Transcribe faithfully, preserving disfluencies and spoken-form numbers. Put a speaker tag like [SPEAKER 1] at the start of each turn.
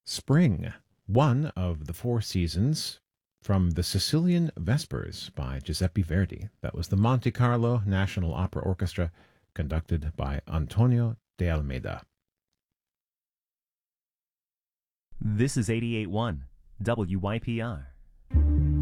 [SPEAKER 1] Spring, one of the four seasons from the Sicilian Vespers by Giuseppe Verdi. That was the Monte Carlo National Opera Orchestra, conducted by Antonio de Almeida.
[SPEAKER 2] This is eighty-eight point one W Y P R,